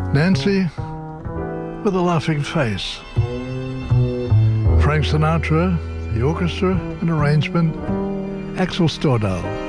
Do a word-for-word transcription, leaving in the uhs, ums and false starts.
Nancy with a Laughing Face. Frank Sinatra, the orchestra and arrangement, Axel Stordahl.